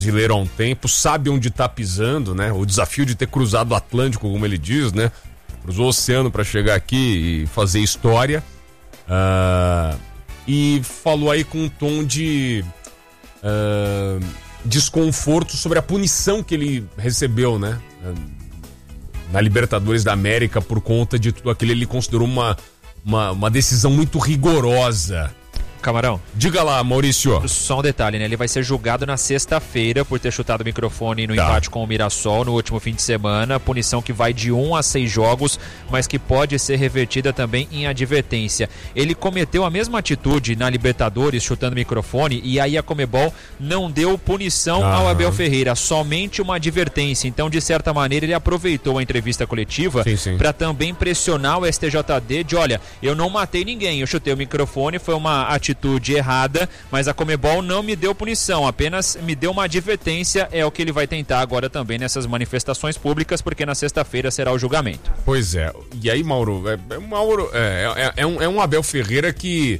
brasileiro há um tempo, sabe onde tá pisando, né? O desafio de ter cruzado o Atlântico, como ele diz, né? Cruzou o oceano para chegar aqui e fazer história. E falou aí com um tom de desconforto sobre a punição que ele recebeu, né? Na Libertadores da América, por conta de tudo aquilo. Ele considerou uma decisão muito rigorosa. Camarão. Diga lá, Maurício. Só um detalhe, né? Ele vai ser julgado na sexta-feira por ter chutado o microfone no empate com o Mirassol no último fim de semana. Punição que vai de 1 a 6 jogos, mas que pode ser revertida também em advertência. Ele cometeu a mesma atitude na Libertadores, chutando o microfone, e aí a Conmebol não deu punição ao Abel Ferreira, somente uma advertência. Então, de certa maneira, ele aproveitou a entrevista coletiva para também pressionar o STJD de, olha, eu não matei ninguém, eu chutei o microfone, foi uma atitude errada, mas a Conmebol não me deu punição, apenas me deu uma advertência. É o que ele vai tentar agora também nessas manifestações públicas, porque na sexta-feira será o julgamento. Pois é, e aí, Mauro, é um Abel Ferreira que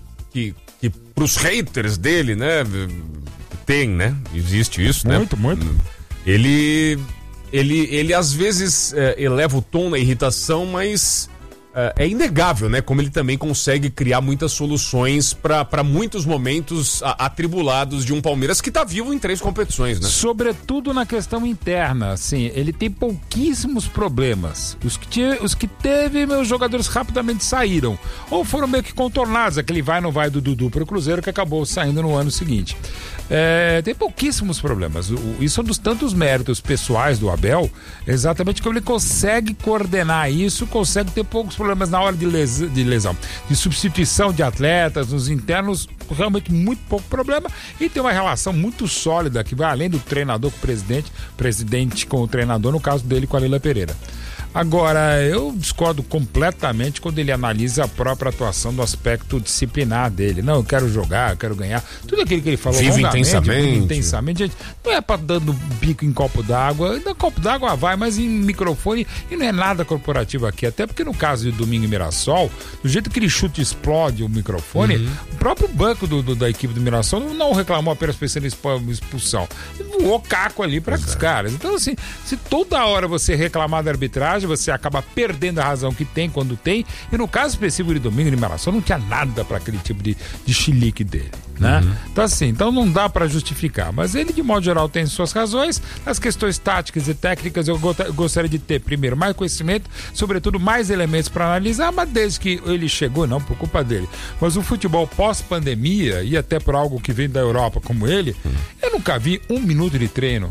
pros haters dele, né, tem, né, existe isso, né? Muito. Ele às vezes eleva o tom na irritação, mas é inegável, né? Como ele também consegue criar muitas soluções para muitos momentos atribulados de um Palmeiras que tá vivo em 3 competições, né? Sobretudo na questão interna, assim, ele tem pouquíssimos problemas. Os que teve, meus jogadores rapidamente saíram. Ou foram meio que contornados, aquele vai não vai do Dudu pro Cruzeiro, que acabou saindo no ano seguinte. Tem pouquíssimos problemas. Isso é um dos tantos méritos pessoais do Abel, exatamente como ele consegue coordenar isso, consegue ter poucos problemas na hora de lesão, de substituição de atletas, nos internos, realmente muito pouco problema, e tem uma relação muito sólida que vai além do treinador com o presidente com o treinador, no caso dele com a Leila Pereira. Agora, eu discordo completamente quando ele analisa a própria atuação do aspecto disciplinar dele. Não, eu quero jogar, eu quero ganhar. Tudo aquilo que ele falou vive intensamente. Gente, não é pra dando bico em copo d'água. Ainda copo d'água vai, mas em microfone, e não é nada corporativo aqui. Até porque no caso de Domingo e Mirassol, do jeito que ele chuta e explode o microfone, o próprio banco da equipe do Mirassol não reclamou apenas pensando em expulsão. Ele voou caco ali para os caras. Então, assim, se toda hora você reclamar da arbitragem, você acaba perdendo a razão que tem quando tem, e no caso específico de Domingo de Mirassol não tinha nada para aquele tipo de chilique dele, né? Então assim, não dá para justificar, mas ele de modo geral tem suas razões. As questões táticas e técnicas eu gostaria de ter primeiro mais conhecimento, sobretudo mais elementos para analisar, mas desde que ele chegou, não por culpa dele, mas o futebol pós-pandemia, e até por algo que vem da Europa como ele, eu nunca vi 1 minuto de treino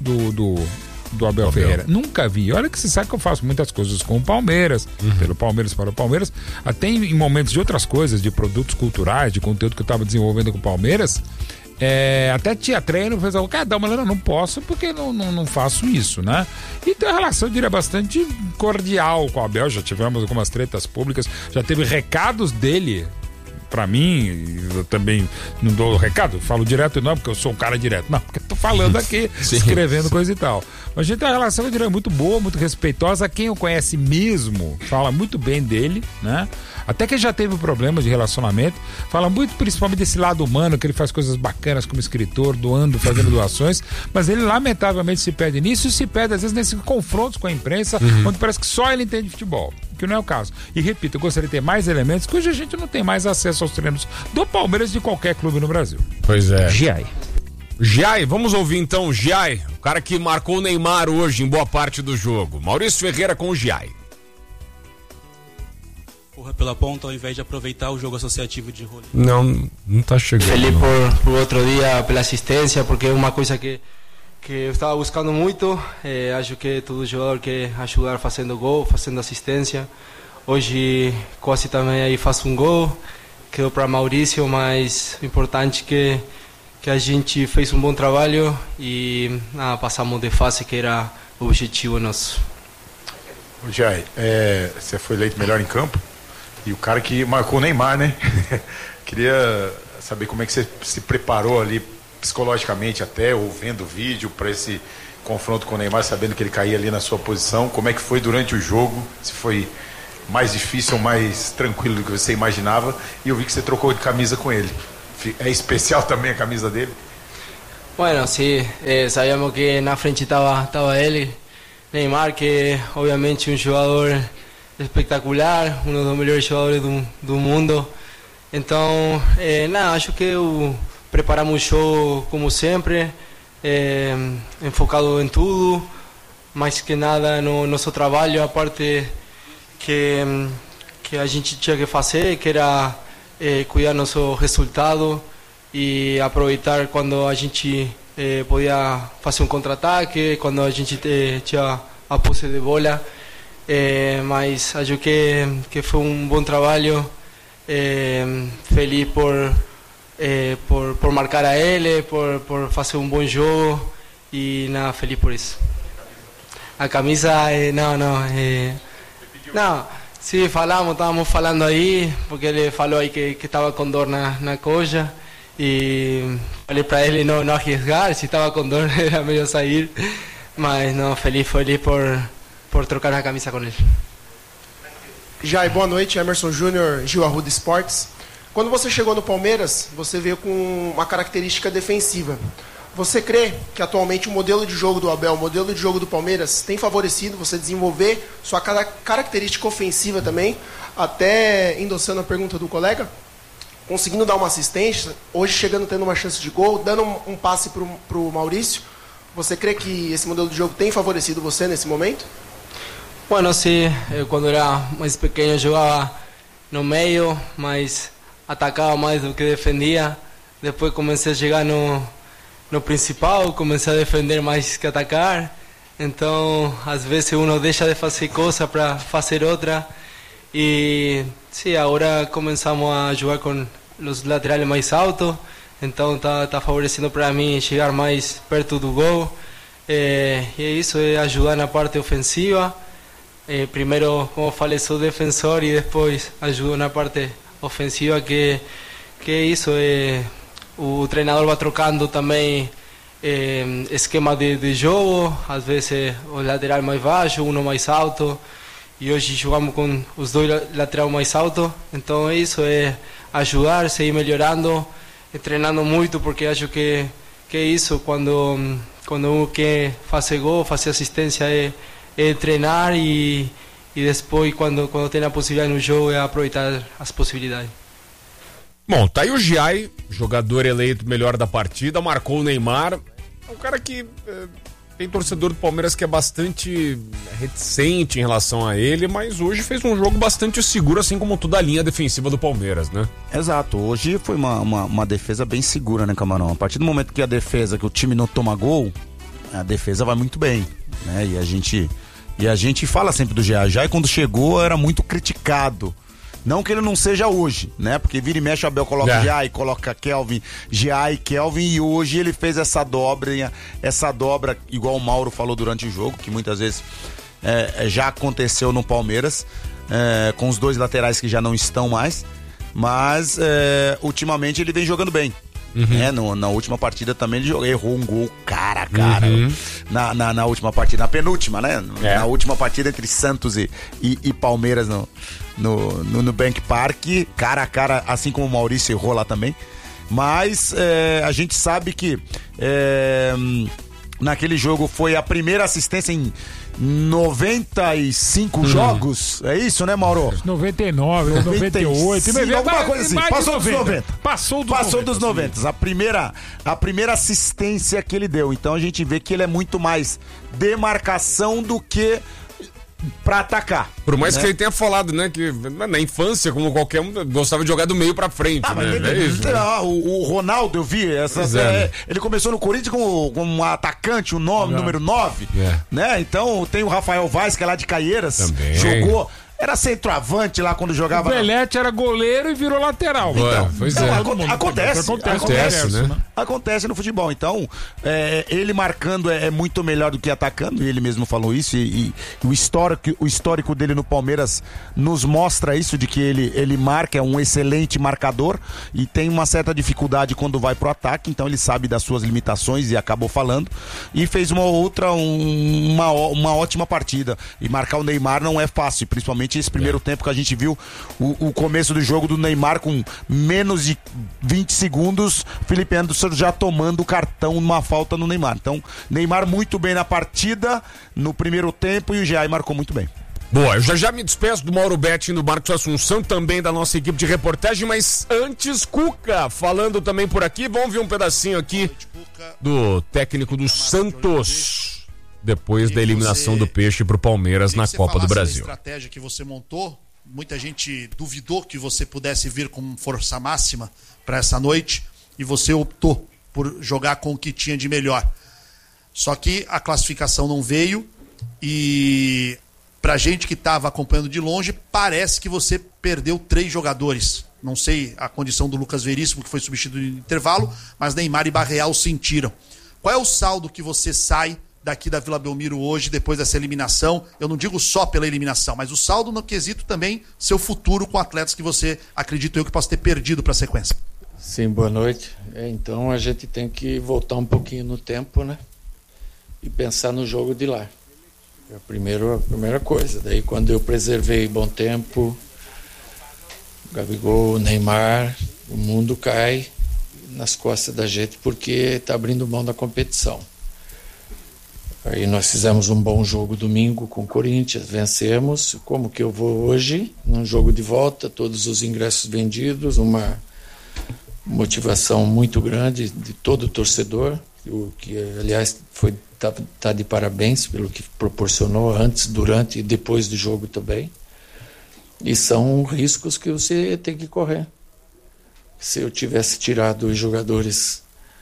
do Abel Ferreira. Nunca vi. Olha que você sabe que eu faço muitas coisas com o Palmeiras, pelo Palmeiras para o Palmeiras, até em momentos de outras coisas, de produtos culturais, de conteúdo que eu estava desenvolvendo com o Palmeiras, até tinha treino, fez algo, dá uma olhada, não posso porque não faço isso, né? E tem uma relação, eu diria, bastante cordial com o Abel. Já tivemos algumas tretas públicas, já teve recados dele pra mim, eu também não dou recado, falo direto não porque eu sou um cara direto, não, porque tô falando aqui, escrevendo coisa e tal. Mas a gente tem uma relação, eu diria, muito boa, muito respeitosa. Quem o conhece mesmo fala muito bem dele, né? Até que já teve problemas de relacionamento, fala muito principalmente desse lado humano, que ele faz coisas bacanas como escritor, doando, fazendo doações, mas ele lamentavelmente se perde nisso, e se perde às vezes nesses confrontos com a imprensa, onde parece que só ele entende futebol, que não é o caso. E repito, eu gostaria de ter mais elementos, que hoje a gente não tem mais acesso aos treinos do Palmeiras de qualquer clube no Brasil. Pois é. Giai, vamos ouvir então o Giai, o cara que marcou o Neymar hoje em boa parte do jogo. Maurício Ferreira com o Giai. Porra pela ponta ao invés de aproveitar o jogo associativo de Rolim. Não tá chegando. Feliz por outro dia pela assistência, porque é uma coisa que eu estava buscando muito. Acho que todo jogador quer ajudar fazendo gol, fazendo assistência. Hoje quase também aí faço um gol, quedou para Maurício, mas o importante é que a gente fez um bom trabalho e passamos de fase, que era o objetivo nosso. Jai, você foi eleito melhor em campo e o cara que marcou o Neymar, né? Queria saber como é que você se preparou ali psicologicamente, até ou vendo o vídeo, para esse confronto com o Neymar, sabendo que ele caía ali na sua posição. Como é que foi durante o jogo? Se foi mais difícil ou mais tranquilo do que você imaginava? E eu vi que você trocou de camisa com ele. É especial também a camisa dele? Bueno, sí, sabíamos que na frente estaba ele, Neymar, que obviamente um jogador espetacular, um dos melhores jogadores do mundo. Então, acho que preparamos o jogo como sempre, enfocado em tudo, mais que nada no nosso trabalho, a parte que a gente tinha que fazer, que era cuidar nosso resultado e aproveitar quando a gente podia fazer um contra-ataque, quando a gente tinha a posse de bola. Mas acho que foi um bom trabalho, feliz por marcar a ele, por fazer um bom jogo e feliz por isso. A camisa, não, sim, estávamos falando aí, porque ele falou aí que estava com dor na coxa e falei para ele não arriesgar, se estava com dor era melhor sair, mas não, feliz por trocar a camisa com ele. Jai, boa noite, Emerson Júnior, Gil Arruda Esportes. Quando você chegou no Palmeiras, você veio com uma característica defensiva. Você crê que atualmente o modelo de jogo do Abel, o modelo de jogo do Palmeiras tem favorecido você desenvolver sua característica ofensiva também, até endossando a pergunta do colega, conseguindo dar uma assistência, hoje chegando tendo uma chance de gol, dando um passe para o Maurício? Você crê que esse modelo de jogo tem favorecido você nesse momento? Bueno, sí, cuando era más pequeño jugaba no medio, mas atacaba más do que defendía. Después comencé a llegar no principal, comencé a defender más que atacar. Então, às vezes uno deixa de fazer coisa para fazer outra. E sim, agora começamos a jogar com os laterais mais altos. Então, tá favorecendo para mim chegar mais perto do gol. E é isso, é ajudar na parte ofensiva. Primeiro, como falei, sou defensor e depois ajudo na parte ofensiva, que é isso. O treinador vai trocando também esquema de jogo, às vezes o lateral mais baixo, um mais alto, e hoje jogamos com os dois laterais mais altos. Então é isso, é ajudar, seguir melhorando, treinando muito, porque acho que é isso, quando um quer fazer gol, fazer assistência, treinar e depois, quando tem a possibilidade no jogo, aproveitar as possibilidades. Bom, tá aí o Giai, jogador eleito melhor da partida, marcou o Neymar. É um cara que tem torcedor do Palmeiras que é bastante reticente em relação a ele, mas hoje fez um jogo bastante seguro, assim como toda a linha defensiva do Palmeiras, né? Exato, hoje foi uma defesa bem segura, né, Camarão? A partir do momento que que o time não toma gol, a defesa vai muito bem, né? E a gente fala sempre do Giai, quando chegou era muito criticado. Não que ele não seja hoje, né? Porque vira e mexe o Abel coloca Giai, coloca Kelvin, Giai, Kelvin, e hoje ele fez essa dobra, igual o Mauro falou durante o jogo, que muitas vezes já aconteceu no Palmeiras, com os dois laterais que já não estão mais, mas ultimamente ele vem jogando bem. Uhum. Na última partida também ele errou um gol cara a cara. Uhum. Na última partida, na penúltima, né? Na última partida entre Santos e Palmeiras no Bank Park, cara a cara, assim como o Maurício errou lá também. Mas a gente sabe que naquele jogo foi a primeira assistência em 95 jogos, é isso, né, Mauro? 99, 98, sim, alguma coisa assim, passou dos 90. Passou dos 90. A primeira assistência que ele deu. Então a gente vê que ele é muito mais demarcação do que pra atacar. Por mais que ele tenha falado, né, que na infância, como qualquer um, gostava de jogar do meio pra frente, né? O Ronaldo, eu vi, ele começou no Corinthians como um atacante, número 9, né? Então tem o Rafael Vaz, que é lá de Caieiras, também jogou. Era centroavante lá quando jogava. O Belete era goleiro e virou lateral. Acontece, né? Acontece no futebol. Então, ele marcando é muito melhor do que atacando. E ele mesmo falou isso. E o histórico dele no Palmeiras nos mostra isso, de que ele marca, é um excelente marcador e tem uma certa dificuldade quando vai pro ataque. Então ele sabe das suas limitações e acabou falando. E fez uma ótima partida. E marcar o Neymar não é fácil, principalmente principalmente esse primeiro tempo que a gente viu o começo do jogo do Neymar com menos de 20 segundos, Felipe Anderson já tomando o cartão numa falta no Neymar. Então, Neymar muito bem na partida, no primeiro tempo, e o Jair marcou muito bem. Boa, eu já me despeço do Mauro Betti e do Marcos Assunção, também da nossa equipe de reportagem, mas antes, Cuca, falando também por aqui, vamos ver um pedacinho aqui do técnico do Santos, depois da eliminação do Peixe pro Palmeiras na Copa do Brasil. A estratégia que você montou, muita gente duvidou que você pudesse vir com força máxima para essa noite, e você optou por jogar com o que tinha de melhor. Só que a classificação não veio, e pra gente que estava acompanhando de longe, parece que você perdeu 3 jogadores. Não sei a condição do Lucas Veríssimo, que foi substituído no intervalo, mas Neymar e Barreal sentiram. Qual é o saldo que você sai daqui da Vila Belmiro hoje, depois dessa eliminação? Eu não digo só pela eliminação, mas o saldo no quesito também, seu futuro com atletas que você, acredito eu, que possa ter perdido para a sequência. Sim, boa noite. Então a gente tem que voltar um pouquinho no tempo, né? E pensar no jogo de lá. A primeira coisa. Daí quando eu preservei Bom Tempo, Gabigol, Neymar, o mundo cai nas costas da gente porque está abrindo mão da competição. Aí nós fizemos um bom jogo domingo com o Corinthians, vencemos. Como que eu vou hoje, num jogo de volta, todos os ingressos vendidos, uma motivação muito grande de todo o torcedor, o que aliás tá de parabéns pelo que proporcionou antes, durante e depois do jogo também. E são riscos que você tem que correr. Se eu tivesse tirado os jogadores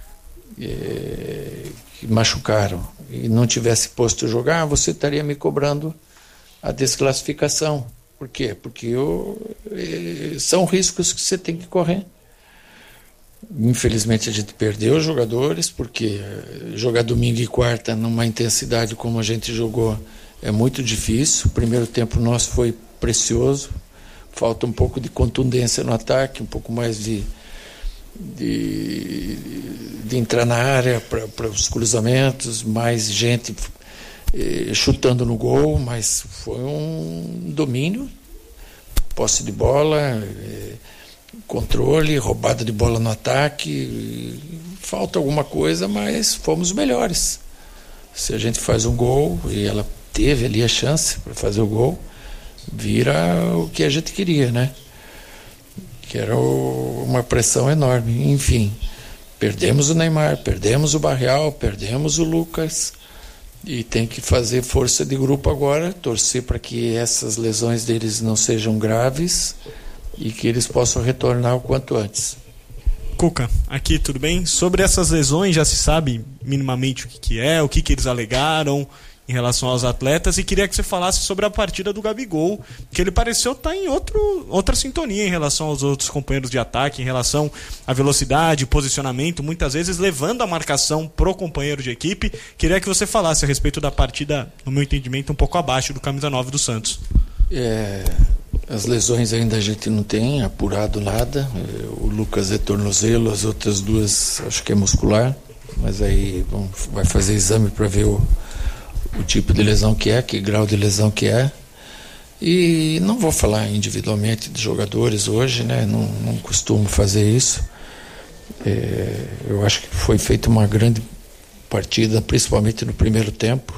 que machucaram e não tivesse posto a jogar, você estaria me cobrando a desclassificação. Por quê? Porque são riscos que você tem que correr. Infelizmente a gente perdeu os jogadores, porque jogar domingo e quarta numa intensidade como a gente jogou é muito difícil. O primeiro tempo nosso foi precioso, falta um pouco de contundência no ataque, um pouco mais de entrar na área para os cruzamentos, mais gente chutando no gol, mas foi um domínio, posse de bola, controle, roubada de bola no ataque, falta alguma coisa, mas fomos melhores. Se a gente faz um gol, e ela teve ali a chance para fazer o gol, vira o que a gente queria, né? Que era uma pressão enorme. Enfim, perdemos o Neymar, perdemos o Barreal, perdemos o Lucas, e tem que fazer força de grupo agora, torcer para que essas lesões deles não sejam graves e que eles possam retornar o quanto antes. Cuca, aqui tudo bem? Sobre essas lesões já se sabe minimamente o que é, o que eles alegaram em relação aos atletas, e queria que você falasse sobre a partida do Gabigol, que ele pareceu estar em outra sintonia em relação aos outros companheiros de ataque, em relação à velocidade, posicionamento, muitas vezes levando a marcação pro companheiro de equipe. Queria que você falasse a respeito da partida, no meu entendimento, um pouco abaixo do camisa 9 do Santos. As lesões ainda a gente não tem apurado nada. O Lucas é tornozelo, as outras duas acho que é muscular, mas aí vai fazer exame para ver o tipo de lesão que é, que grau de lesão que é. E não vou falar individualmente de jogadores hoje, né? Não costumo fazer isso. Eu acho que foi feita uma grande partida, principalmente no primeiro tempo.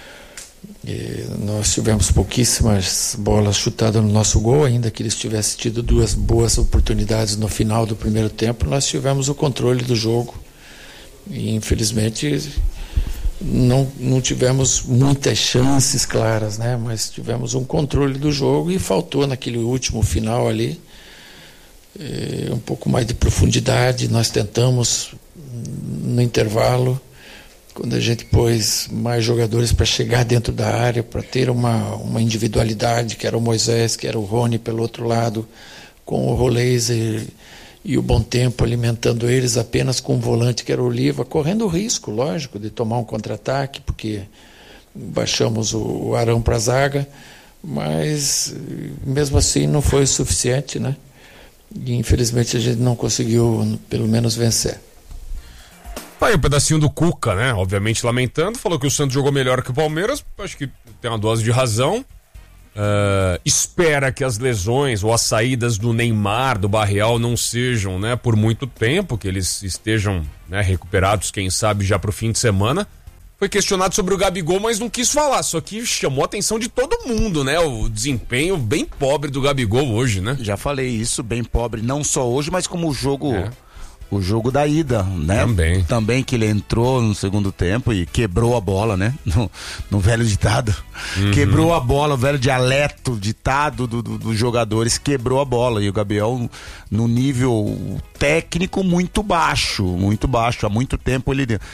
Nós tivemos pouquíssimas bolas chutadas no nosso gol, ainda que eles tivessem tido 2 boas oportunidades no final do primeiro tempo. Nós tivemos o controle do jogo e infelizmente não tivemos muitas chances claras, né? Mas tivemos um controle do jogo e faltou naquele último final ali um pouco mais de profundidade. Nós tentamos no intervalo, quando a gente pôs mais jogadores para chegar dentro da área, para ter uma individualidade, que era o Moisés, que era o Rony pelo outro lado, com o Rolês e o Bom Tempo alimentando eles apenas com um volante que era o Oliva, correndo o risco, lógico, de tomar um contra-ataque, porque baixamos o Arão para a zaga, mas mesmo assim não foi o suficiente, né? E infelizmente a gente não conseguiu pelo menos vencer. Aí um pedacinho do Cuca, né? Obviamente lamentando, falou que o Santos jogou melhor que o Palmeiras, acho que tem uma dose de razão. espera que as lesões ou as saídas do Neymar, do Barreal não sejam, né, por muito tempo, que eles estejam, né, recuperados, quem sabe já pro fim de semana. Foi questionado sobre o Gabigol, mas não quis falar, só que chamou a atenção de todo mundo, né, o desempenho bem pobre do Gabigol hoje, né? Já falei isso, bem pobre, não só hoje, mas como o jogo da ida, né? Também que ele entrou no segundo tempo e quebrou a bola, né? No velho ditado. Quebrou a bola, o velho dialeto, ditado dos jogadores, quebrou a bola. E o Gabriel, no nível técnico, muito baixo. Há muito tempo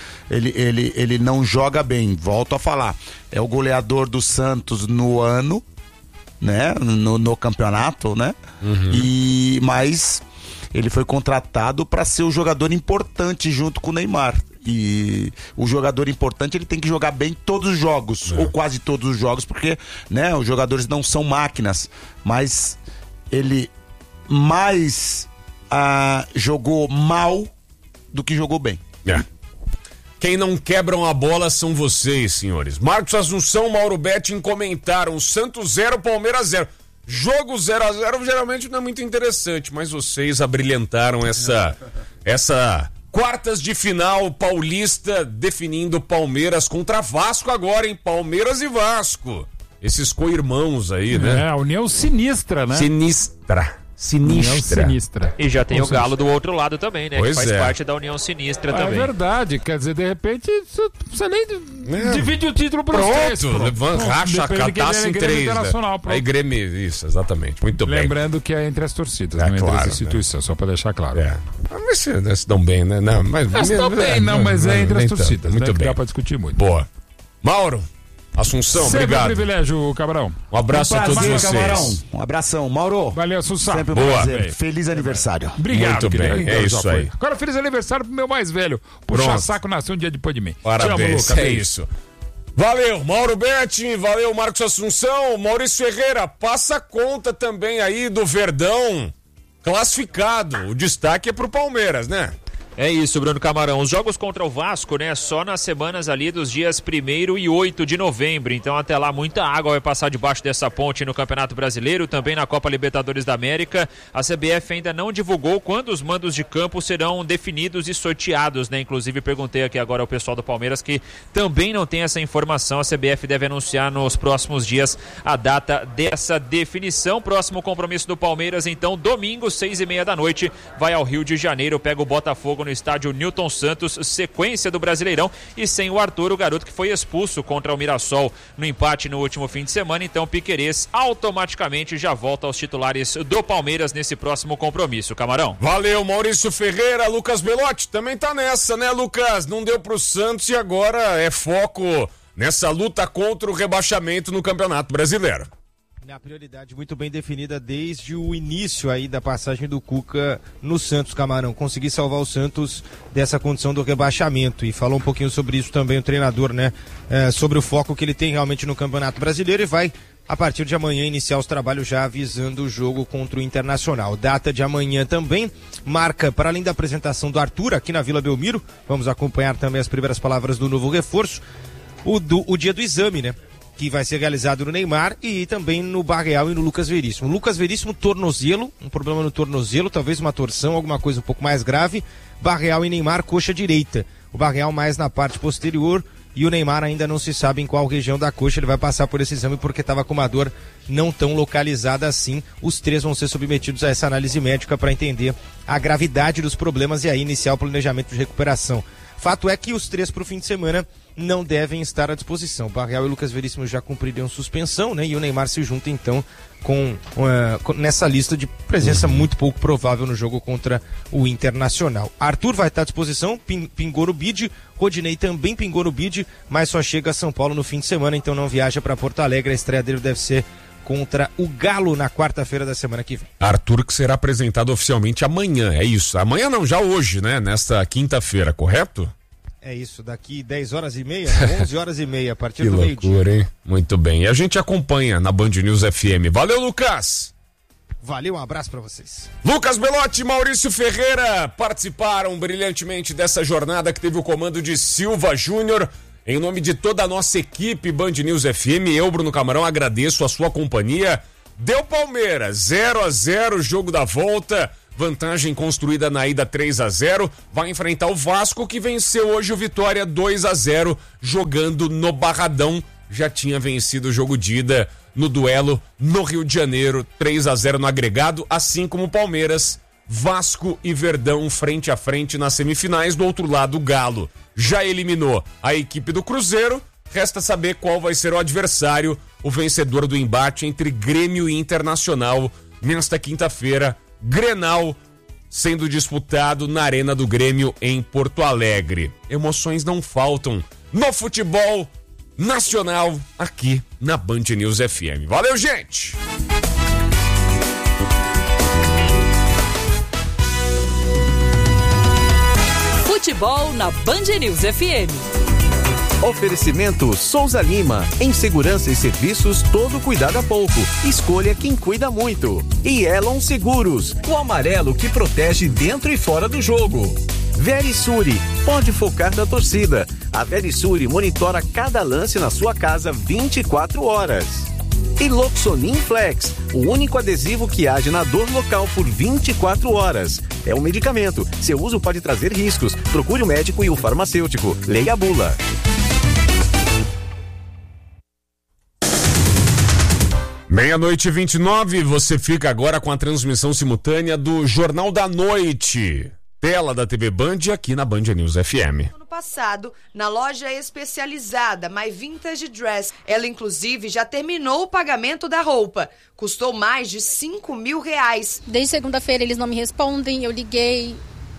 ele não joga bem. Volto a falar. É o goleador do Santos no ano, né? No campeonato, né? Mas ele foi contratado para ser o jogador importante junto com o Neymar. E o jogador importante, ele tem que jogar bem todos os jogos, ou quase todos os jogos, porque, né, os jogadores não são máquinas, mas ele mais jogou mal do que jogou bem. Quem não quebram a bola são vocês, senhores. Marcos Assunção, Mauro Betting comentaram: Santos 0, Palmeiras 0. Jogo 0-0 geralmente não é muito interessante, mas vocês abrilhantaram essa quartas de final paulista, definindo Palmeiras contra Vasco agora, hein? Palmeiras e Vasco. Esses co-irmãos aí, né? A união sinistra, né? Sinistra. E já tem o Galo do outro lado também, né? Pois que faz parte da união sinistra também. É verdade, quer dizer, de repente, não precisa nem divide o título para os três. Racha a catástrofe em 3. Aí Grêmio, isso, exatamente. Muito bem. Lembrando que é entre as torcidas, não entre as instituições, só para deixar claro. Mas se dão bem, né? Não, mas é entre as torcidas. Muito bem. Dá para discutir muito. Boa. Mauro Assunção, sempre obrigado. Um privilégio, Camarão. Um abraço a todos vocês. Camarão. Um abração, Mauro. Valeu, Assunção. Sempre um prazer. Feliz aniversário. Obrigado. Muito bem, é isso aí. Agora, feliz aniversário pro meu mais velho. Puxa saco, nasceu um dia depois de mim. Parabéns, é isso. Valeu, Mauro Berti, valeu, Marcos Assunção, Maurício Ferreira, passa conta também aí do Verdão classificado. O destaque é pro Palmeiras, né? É isso, Bruno Camarão. Os jogos contra o Vasco, né, só nas semanas ali dos dias 1º e 8 de novembro. Então, até lá, muita água vai passar debaixo dessa ponte no Campeonato Brasileiro, também na Copa Libertadores da América. A CBF ainda não divulgou quando os mandos de campo serão definidos e sorteados, né? Inclusive, perguntei aqui agora ao pessoal do Palmeiras que também não tem essa informação. A CBF deve anunciar nos próximos dias a data dessa definição. Próximo compromisso do Palmeiras, então, domingo, 6h30 da noite, vai ao Rio de Janeiro, pega o Botafogo no estádio Newton Santos, sequência do Brasileirão, e sem o Arthur, o garoto que foi expulso contra o Mirassol no empate no último fim de semana. Então o Piquerez automaticamente já volta aos titulares do Palmeiras nesse próximo compromisso. Camarão. Valeu, Maurício Ferreira. Lucas Belotti também tá nessa, né, Lucas? Não deu pro Santos e agora é foco nessa luta contra o rebaixamento no Campeonato Brasileiro. A prioridade muito bem definida desde o início aí da passagem do Cuca no Santos, Camarão. Conseguir salvar o Santos dessa condição do rebaixamento. E falou um pouquinho sobre isso também o treinador, né? Sobre o foco que ele tem realmente no Campeonato Brasileiro e vai, a partir de amanhã, iniciar os trabalhos já avisando o jogo contra o Internacional. Data de amanhã também marca, para além da apresentação do Arthur aqui na Vila Belmiro, vamos acompanhar também as primeiras palavras do novo reforço, o dia do exame, né? Que vai ser realizado no Neymar e também no Barreal e no Lucas Veríssimo. Lucas Veríssimo, tornozelo, um problema no tornozelo, talvez uma torção, alguma coisa um pouco mais grave. Barreal e Neymar, coxa direita. O Barreal mais na parte posterior e o Neymar ainda não se sabe em qual região da coxa ele vai passar por esse exame porque estava com uma dor não tão localizada assim. Os três vão ser submetidos a essa análise médica para entender a gravidade dos problemas e aí iniciar o planejamento de recuperação. Fato é que os três para o fim de semana não devem estar à disposição. Barreal e Lucas Veríssimo já cumpririam suspensão, né? E o Neymar se junta então nessa lista de presença muito pouco provável no jogo contra o Internacional. Arthur vai estar à disposição, pingou no bid, Rodinei também pingou no bid, mas só chega a São Paulo no fim de semana, então não viaja para Porto Alegre. A estreia dele deve ser contra o Galo na quarta-feira da semana que vem. Arthur, que será apresentado oficialmente amanhã, é isso? Amanhã não, já hoje, né? Nesta quinta-feira, correto? É isso, daqui 10h30, 11h30, a partir que do meio-dia. Que loucura, hein? Muito bem. E a gente acompanha na Band News FM. Valeu, Lucas! Valeu, um abraço pra vocês. Lucas Belotti e Maurício Ferreira participaram brilhantemente dessa jornada que teve o comando de Silva Júnior Em nome de toda a nossa equipe Band News FM, eu, Bruno Camarão, agradeço a sua companhia. Deu Palmeiras, 0-0, jogo da volta, vantagem construída na ida 3-0, vai enfrentar o Vasco, que venceu hoje o Vitória 2-0, jogando no Barradão, já tinha vencido o jogo de ida no duelo no Rio de Janeiro, 3-0 no agregado, assim como o Palmeiras, Vasco e Verdão frente a frente nas semifinais. Do outro lado, o Galo já eliminou a equipe do Cruzeiro. Resta saber qual vai ser o adversário, o vencedor do embate entre Grêmio e Internacional nesta quinta-feira. Grenal sendo disputado na Arena do Grêmio em Porto Alegre. Emoções não faltam no futebol nacional aqui na Band News FM. Valeu, gente! Futebol na Band News FM. Oferecimento Souza Lima. Em segurança e serviços, todo cuidado a pouco. Escolha quem cuida muito. E Elon Seguros, o amarelo que protege dentro e fora do jogo. Verisure, pode focar na torcida. A Verisure monitora cada lance na sua casa 24 horas. E Loxonin Flex, o único adesivo que age na dor local por 24 horas. É um medicamento. Seu uso pode trazer riscos. Procure o médico e o farmacêutico. Leia a bula. Meia-noite e 29, você fica agora com a transmissão simultânea do Jornal da Noite. Tela da TV Band aqui na Band News FM. Ano passado, na loja especializada My Vintage Dress, ela inclusive já terminou o pagamento da roupa. Custou mais de R$5.000. Desde segunda-feira eles não me respondem, eu liguei.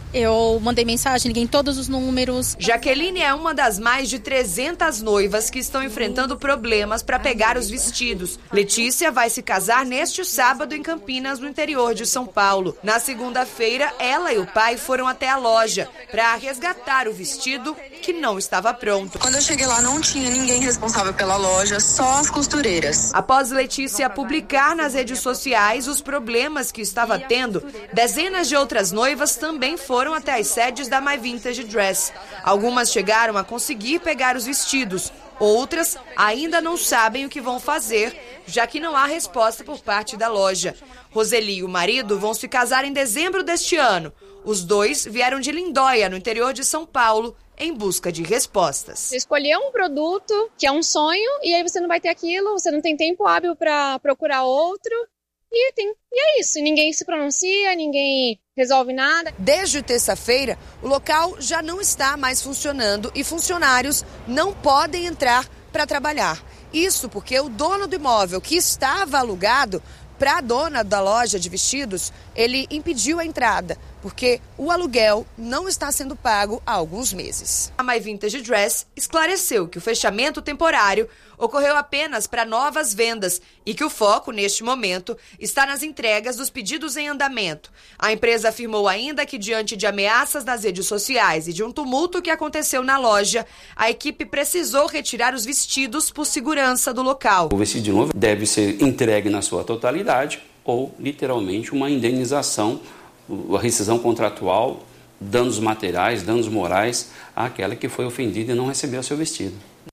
Eu mandei mensagem, liguei em todos os números. Jaqueline é uma das mais de 300 noivas que estão enfrentando problemas para pegar os vestidos. Letícia vai se casar neste sábado em Campinas, no interior de São Paulo. Na segunda-feira, ela e o pai foram até a loja para resgatar o vestido que não estava pronto. Quando eu cheguei lá, não tinha ninguém responsável pela loja, só as costureiras. Após Letícia publicar nas redes sociais os problemas que estava tendo, dezenas de outras noivas também foram até as sedes da My Vintage Dress. Algumas chegaram a conseguir pegar os vestidos, outras ainda não sabem o que vão fazer, já que não há resposta por parte da loja. Roseli e o marido vão se casar em dezembro deste ano. Os dois vieram de Lindóia, no interior de São Paulo, em busca de respostas. Você escolheu um produto que é um sonho e aí você não vai ter aquilo, você não tem tempo hábil para procurar outro. E é isso, ninguém se pronuncia, ninguém resolve nada. Desde terça-feira, o local já não está mais funcionando e funcionários não podem entrar para trabalhar. Isso porque o dono do imóvel, que estava alugado para a dona da loja de vestidos, ele impediu a entrada, porque o aluguel não está sendo pago há alguns meses. A My Vintage Dress esclareceu que o fechamento temporário ocorreu apenas para novas vendas e que o foco, neste momento, está nas entregas dos pedidos em andamento. A empresa afirmou ainda que, diante de ameaças nas redes sociais e de um tumulto que aconteceu na loja, a equipe precisou retirar os vestidos por segurança do local. O vestido de noiva deve ser entregue na sua totalidade ou, literalmente, uma indenização, a rescisão contratual, danos materiais, danos morais àquela que foi ofendida e não recebeu seu vestido.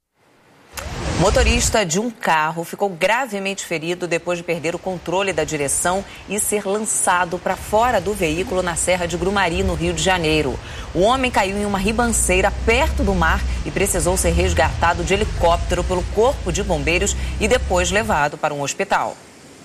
O motorista de um carro ficou gravemente ferido depois de perder o controle da direção e ser lançado para fora do veículo na Serra de Grumari, no Rio de Janeiro. O homem caiu em uma ribanceira perto do mar e precisou ser resgatado de helicóptero pelo Corpo de Bombeiros e depois levado para um hospital.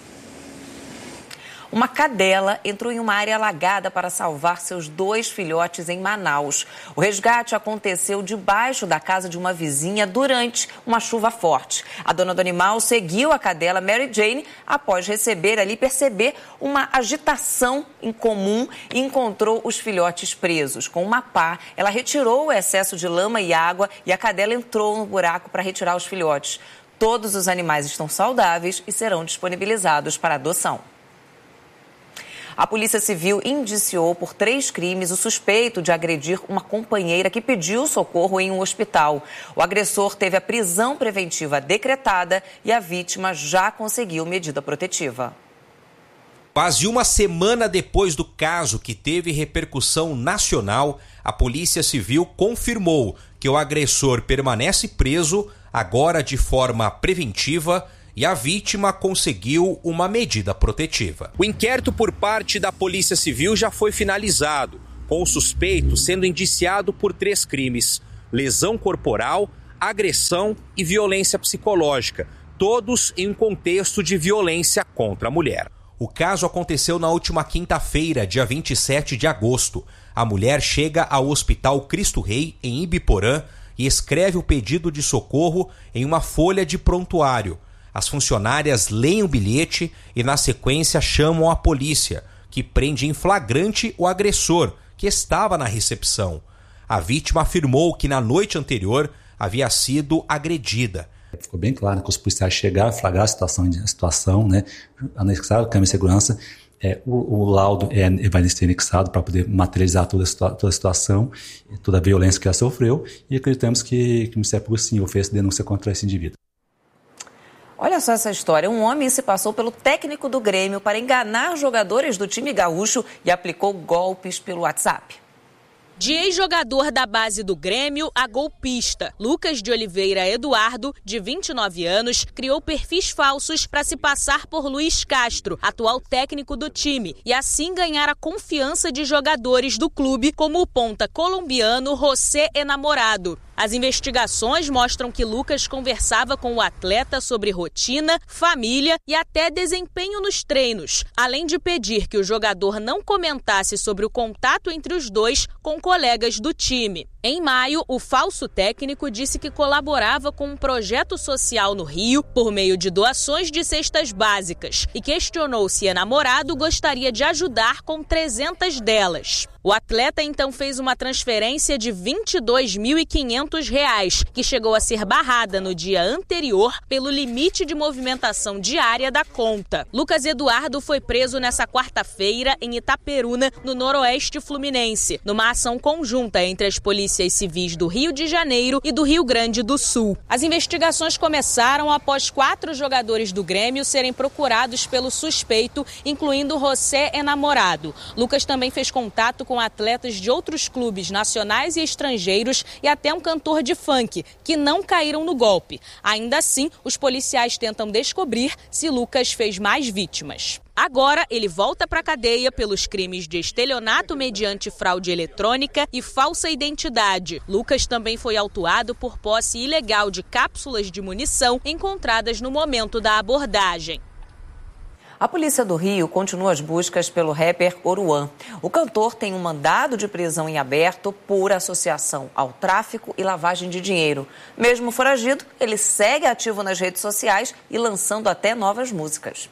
Uma cadela entrou em uma área alagada para salvar seus 2 filhotes em Manaus. O resgate aconteceu debaixo da casa de uma vizinha durante uma chuva forte. A dona do animal seguiu a cadela Mary Jane após perceber uma agitação incomum e encontrou os filhotes presos. Com uma pá, ela retirou o excesso de lama e água e a cadela entrou no buraco para retirar os filhotes. Todos os animais estão saudáveis e serão disponibilizados para adoção. A Polícia Civil indiciou por 3 crimes o suspeito de agredir uma companheira que pediu socorro em um hospital. O agressor teve a prisão preventiva decretada e a vítima já conseguiu medida protetiva. Quase uma semana depois do caso, que teve repercussão nacional, a Polícia Civil confirmou que o agressor permanece preso, agora de forma preventiva, e a vítima conseguiu uma medida protetiva. O inquérito por parte da Polícia Civil já foi finalizado, com o suspeito sendo indiciado por 3 crimes: lesão corporal, agressão e violência psicológica, todos em um contexto de violência contra a mulher. O caso aconteceu na última quinta-feira, dia 27 de agosto. A mulher chega ao Hospital Cristo Rei, em Ibiporã, e escreve o pedido de socorro em uma folha de prontuário. As funcionárias leem o bilhete e, na sequência, chamam a polícia, que prende em flagrante o agressor, que estava na recepção. A vítima afirmou que na noite anterior havia sido agredida. Ficou bem claro que os policiais chegaram, flagraram a situação, né? Anexaram a câmera de segurança. O laudo vai ser anexado para poder materializar toda a situação, toda a violência que ela sofreu, e acreditamos que o Ministério Público sim oferece denúncia contra esse indivíduo. Olha só essa história. Um homem se passou pelo técnico do Grêmio para enganar jogadores do time gaúcho e aplicou golpes pelo WhatsApp. De ex-jogador da base do Grêmio a golpista, Lucas de Oliveira Eduardo, de 29 anos, criou perfis falsos para se passar por Luiz Castro, atual técnico do time, e assim ganhar a confiança de jogadores do clube, como o ponta colombiano José Enamorado. As investigações mostram que Lucas conversava com o atleta sobre rotina, família e até desempenho nos treinos, além de pedir que o jogador não comentasse sobre o contato entre os dois com colegas do time. Em maio, o falso técnico disse que colaborava com um projeto social no Rio por meio de doações de cestas básicas e questionou se Enamorado gostaria de ajudar com 300 delas. O atleta então fez uma transferência de R$ 22.500, que chegou a ser barrada no dia anterior pelo limite de movimentação diária da conta. Lucas Eduardo foi preso nessa quarta-feira em Itaperuna, no noroeste fluminense, numa ação conjunta entre as polícias civis do Rio de Janeiro e do Rio Grande do Sul. As investigações começaram após 4 jogadores do Grêmio serem procurados pelo suspeito, incluindo José Enamorado. Lucas também fez contato com atletas de outros clubes nacionais e estrangeiros e até um cantor de funk, que não caíram no golpe. Ainda assim, os policiais tentam descobrir se Lucas fez mais vítimas. Agora, ele volta para a cadeia pelos crimes de estelionato mediante fraude eletrônica e falsa identidade. Lucas também foi autuado por posse ilegal de cápsulas de munição encontradas no momento da abordagem. A Polícia do Rio continua as buscas pelo rapper Oruan. O cantor tem um mandado de prisão em aberto por associação ao tráfico e lavagem de dinheiro. Mesmo foragido, ele segue ativo nas redes sociais e lançando até novas músicas.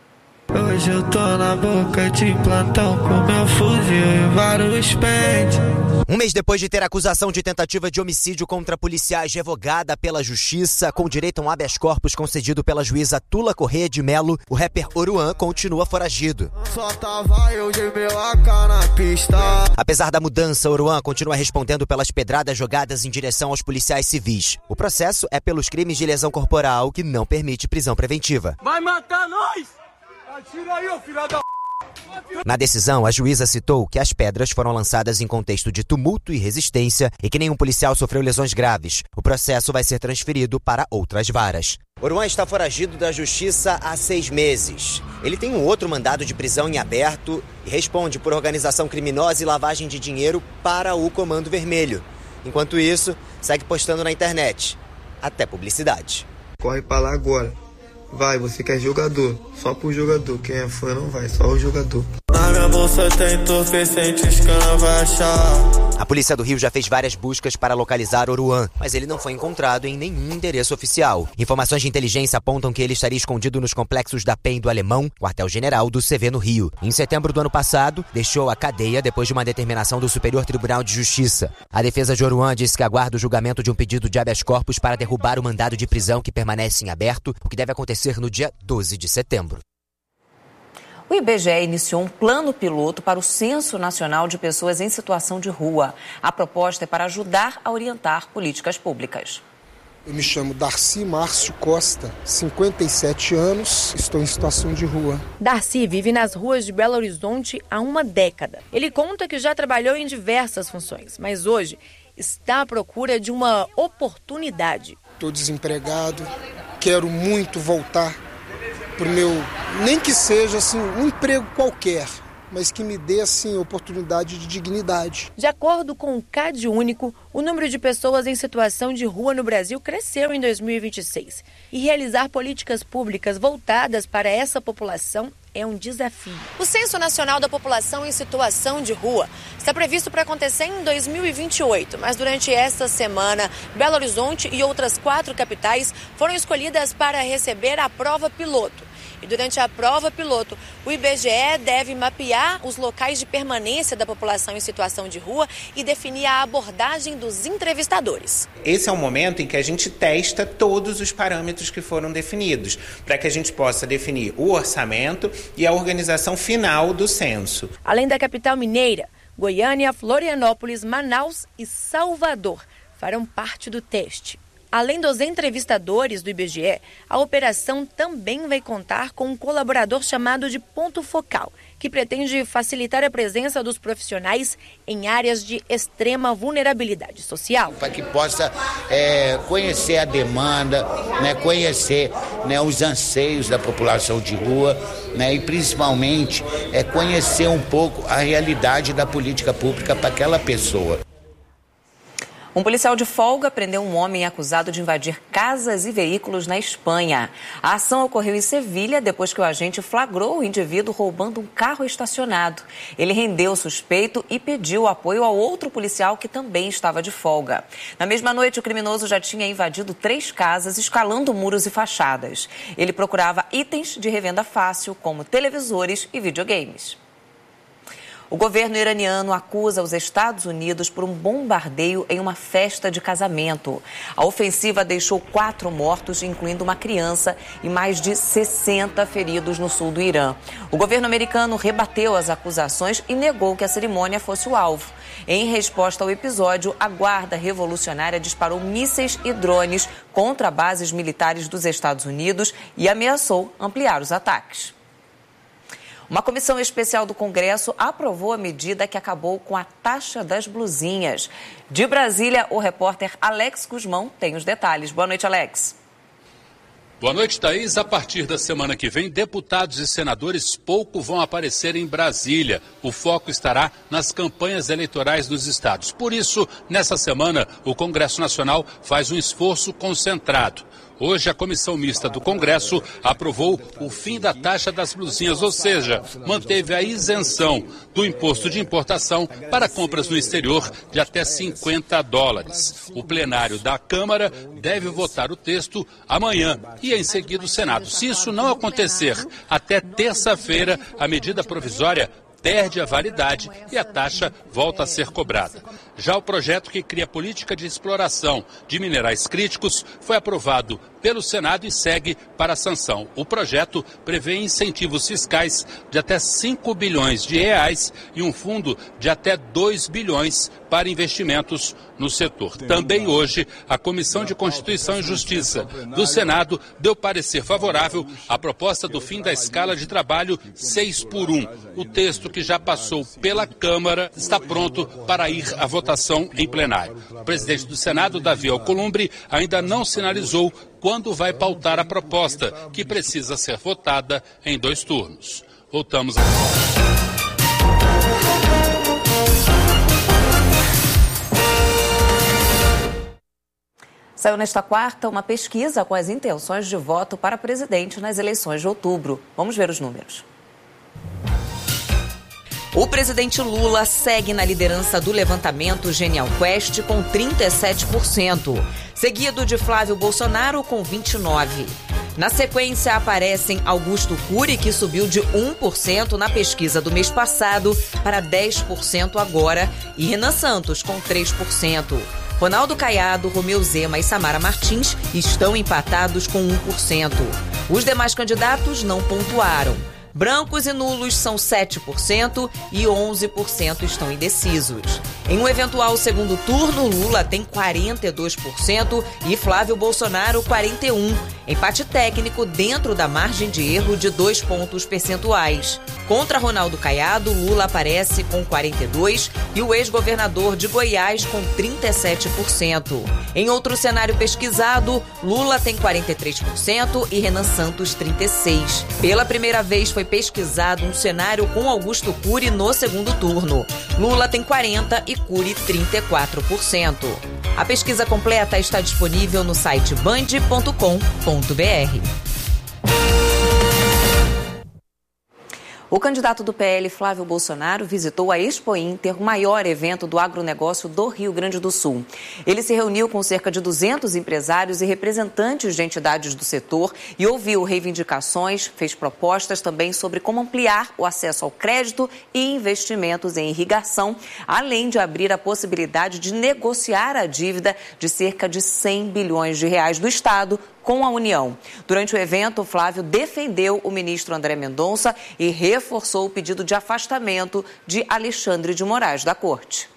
Hoje eu tô na boca de plantão com meu fuzil e vários pentes. Um mês depois de ter acusação de tentativa de homicídio contra policiais revogada pela Justiça, com direito a um habeas corpus concedido pela juíza Tula Corrêa de Melo, o rapper Oruan continua foragido. Só tava eu de meu AK na pista. Apesar da mudança, Oruan continua respondendo pelas pedradas jogadas em direção aos policiais civis. O processo é pelos crimes de lesão corporal, que não permite prisão preventiva. Vai matar nós! Atira aí, ô filho da... Na decisão, a juíza citou que as pedras foram lançadas em contexto de tumulto e resistência e que nenhum policial sofreu lesões graves. O processo vai ser transferido para outras varas. Oruan está foragido da justiça há 6 meses. Ele tem um outro mandado de prisão em aberto e responde por organização criminosa e lavagem de dinheiro para o Comando Vermelho. Enquanto isso, segue postando na internet. Até publicidade. Corre pra lá agora. Vai, você quer jogador, só pro jogador, quem é fã não vai, só o jogador. Na minha bolsa tem entorpecentes que não vai achar. A Polícia do Rio já fez várias buscas para localizar Oruan, mas ele não foi encontrado em nenhum endereço oficial. Informações de inteligência apontam que ele estaria escondido nos complexos da PEN do Alemão, quartel-general do CV no Rio. Em setembro do ano passado, deixou a cadeia depois de uma determinação do Superior Tribunal de Justiça. A defesa de Oruan disse que aguarda o julgamento de um pedido de habeas corpus para derrubar o mandado de prisão que permanece em aberto, o que deve acontecer no dia 12 de setembro. O IBGE iniciou um plano piloto para o Censo Nacional de Pessoas em Situação de Rua. A proposta é para ajudar a orientar políticas públicas. Eu me chamo Darcy Márcio Costa, 57 anos, estou em situação de rua. Darcy vive nas ruas de Belo Horizonte há uma década. Ele conta que já trabalhou em diversas funções, mas hoje está à procura de uma oportunidade. Estou desempregado, quero muito voltar para o meu, nem que seja assim, um emprego qualquer, mas que me dê assim oportunidade de dignidade. De acordo com o CAD Único, o número de pessoas em situação de rua no Brasil cresceu em 2026. E realizar políticas públicas voltadas para essa população é um desafio. O Censo Nacional da População em Situação de Rua está previsto para acontecer em 2028, mas durante esta semana, Belo Horizonte e outras 4 capitais foram escolhidas para receber a prova piloto. E durante a prova piloto, o IBGE deve mapear os locais de permanência da população em situação de rua e definir a abordagem dos entrevistadores. Esse é o momento em que a gente testa todos os parâmetros que foram definidos, para que a gente possa definir o orçamento e a organização final do censo. Além da capital mineira, Goiânia, Florianópolis, Manaus e Salvador farão parte do teste. Além dos entrevistadores do IBGE, a operação também vai contar com um colaborador chamado de ponto focal, que pretende facilitar a presença dos profissionais em áreas de extrema vulnerabilidade social. Para que possa conhecer a demanda, conhecer os anseios da população de rua, e principalmente conhecer um pouco a realidade da política pública para aquela pessoa. Um policial de folga prendeu um homem acusado de invadir casas e veículos na Espanha. A ação ocorreu em Sevilha depois que o agente flagrou o indivíduo roubando um carro estacionado. Ele rendeu o suspeito e pediu apoio ao outro policial que também estava de folga. Na mesma noite, o criminoso já tinha invadido 3 casas, escalando muros e fachadas. Ele procurava itens de revenda fácil, como televisores e videogames. O governo iraniano acusa os Estados Unidos por um bombardeio em uma festa de casamento. A ofensiva deixou 4 mortos, incluindo uma criança, e mais de 60 feridos no sul do Irã. O governo americano rebateu as acusações e negou que a cerimônia fosse o alvo. Em resposta ao episódio, a Guarda Revolucionária disparou mísseis e drones contra bases militares dos Estados Unidos e ameaçou ampliar os ataques. Uma comissão especial do Congresso aprovou a medida que acabou com a taxa das blusinhas. De Brasília, o repórter Alex Guzmão tem os detalhes. Boa noite, Alex. Boa noite, Thaís. A partir da semana que vem, deputados e senadores pouco vão aparecer em Brasília. O foco estará nas campanhas eleitorais dos estados. Por isso, nessa semana, o Congresso Nacional faz um esforço concentrado. Hoje, a Comissão Mista do Congresso aprovou o fim da taxa das blusinhas, ou seja, manteve a isenção do imposto de importação para compras no exterior de até $50. O plenário da Câmara deve votar o texto amanhã e, em seguida, o Senado. Se isso não acontecer até terça-feira, a medida provisória perde a validade e a taxa volta a ser cobrada. Já o projeto que cria política de exploração de minerais críticos foi aprovado pelo Senado e segue para a sanção. O projeto prevê incentivos fiscais de até R$5 bilhões e um fundo de até R$2 bilhões para investimentos no setor. Também hoje, a Comissão de Constituição e Justiça do Senado deu parecer favorável à proposta do fim da escala de trabalho 6x1. O texto, que já passou pela Câmara, está pronto para ir à votação em plenário. O presidente do Senado, Davi Alcolumbre, ainda não sinalizou quando vai pautar a proposta, que precisa ser votada em 2 turnos. Voltamos a... Saiu nesta quarta uma pesquisa com as intenções de voto para presidente nas eleições de outubro. Vamos ver os números. O presidente Lula segue na liderança do levantamento Genial Quest com 37%, seguido de Flávio Bolsonaro com 29%. Na sequência aparecem Augusto Cury, que subiu de 1% na pesquisa do mês passado para 10% agora, e Renan Santos com 3%. Ronaldo Caiado, Romeu Zema e Samara Martins estão empatados com 1%. Os demais candidatos não pontuaram. Brancos e nulos são 7% e 11% estão indecisos. Em um eventual segundo turno, Lula tem 42% e Flávio Bolsonaro 41%. Empate técnico dentro da margem de erro de 2 pontos percentuais. Contra Ronaldo Caiado, Lula aparece com 42% e o ex-governador de Goiás com 37%. Em outro cenário pesquisado, Lula tem 43% e Renan Santos 36%. Pela primeira vez foi pesquisado um cenário com Augusto Cury no segundo turno. Lula tem 40% e Cury 34%. A pesquisa completa está disponível no site band.com.br. O candidato do PL, Flávio Bolsonaro, visitou a Expo Inter, o maior evento do agronegócio do Rio Grande do Sul. Ele se reuniu com cerca de 200 empresários e representantes de entidades do setor e ouviu reivindicações, fez propostas também sobre como ampliar o acesso ao crédito e investimentos em irrigação, além de abrir a possibilidade de negociar a dívida de cerca de 100 bilhões de reais do Estado com a União. Durante o evento, Flávio defendeu o ministro André Mendonça e reforçou o pedido de afastamento de Alexandre de Moraes da Corte.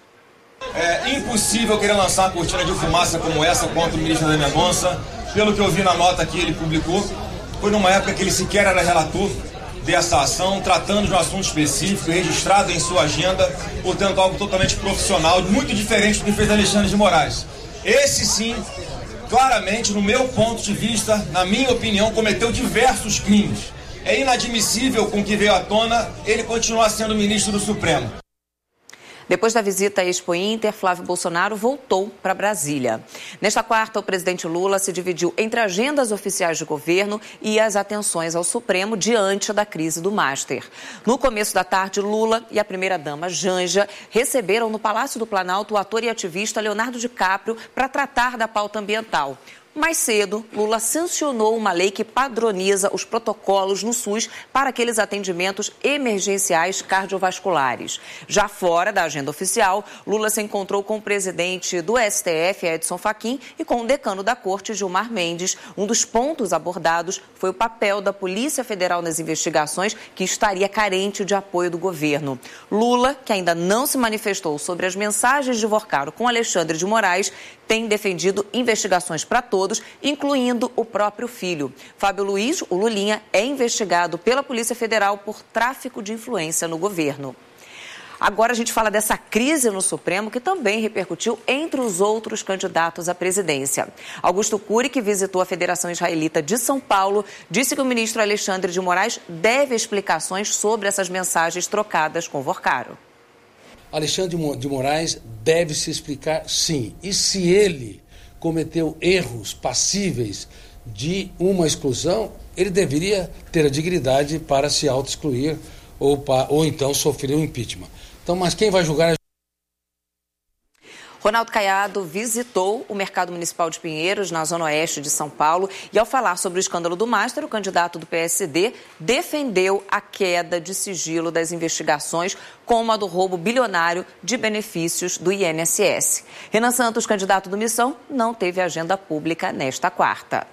É impossível querer lançar uma cortina de fumaça como essa contra o ministro André Mendonça. Pelo que eu vi na nota que ele publicou, foi numa época que ele sequer era relator dessa ação, tratando de um assunto específico, registrado em sua agenda, portanto algo totalmente profissional, muito diferente do que fez Alexandre de Moraes. Esse sim, claramente, no meu ponto de vista, na minha opinião, cometeu diversos crimes. É inadmissível com o que veio à tona ele continuar sendo ministro do Supremo. Depois da visita à Expo Inter, Flávio Bolsonaro voltou para Brasília. Nesta quarta, o presidente Lula se dividiu entre agendas oficiais de governo e as atenções ao Supremo diante da crise do Master. No começo da tarde, Lula e a primeira-dama Janja receberam no Palácio do Planalto o ator e ativista Leonardo DiCaprio para tratar da pauta ambiental. Mais cedo, Lula sancionou uma lei que padroniza os protocolos no SUS para aqueles atendimentos emergenciais cardiovasculares. Já fora da agenda oficial, Lula se encontrou com o presidente do STF, Edson Fachin, e com o decano da Corte, Gilmar Mendes. Um dos pontos abordados foi o papel da Polícia Federal nas investigações, que estaria carente de apoio do governo. Lula, que ainda não se manifestou sobre as mensagens de Vorcaro com Alexandre de Moraes, tem defendido investigações para todos, incluindo o próprio filho. Fábio Luiz, o Lulinha, é investigado pela Polícia Federal por tráfico de influência no governo. Agora a gente fala dessa crise no Supremo, que também repercutiu entre os outros candidatos à presidência. Augusto Cury, que visitou a Federação Israelita de São Paulo, disse que o ministro Alexandre de Moraes deve explicações sobre essas mensagens trocadas com Vorcaro. Alexandre de Moraes deve se explicar, sim. E se ele cometeu erros passíveis de uma exclusão, ele deveria ter a dignidade para se auto-excluir ou então sofrer um impeachment. Então, mas quem vai julgar é... Ronaldo Caiado visitou o Mercado Municipal de Pinheiros, na zona oeste de São Paulo, e ao falar sobre o escândalo do Master, o candidato do PSD defendeu a queda de sigilo das investigações, como a do roubo bilionário de benefícios do INSS. Renan Santos, candidato do Missão, não teve agenda pública nesta quarta.